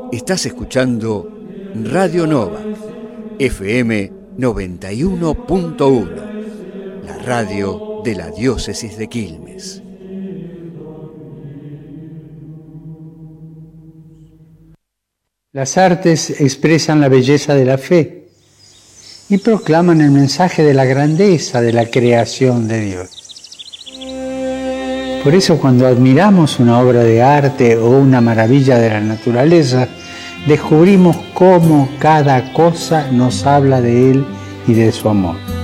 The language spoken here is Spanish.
Estás escuchando Radio Nova, FM 91.1, la radio de la diócesis de Quilmes. Las artes expresan la belleza de la fe y proclaman el mensaje de la grandeza de la creación de Dios. Por eso, cuando admiramos una obra de arte o una maravilla de la naturaleza, descubrimos cómo cada cosa nos habla de Él y de su amor.